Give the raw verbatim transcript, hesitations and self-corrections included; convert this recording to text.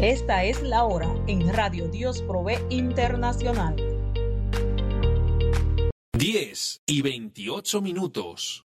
Esta es la hora en Radio Dios Provee Internacional. diez y veintiocho minutos.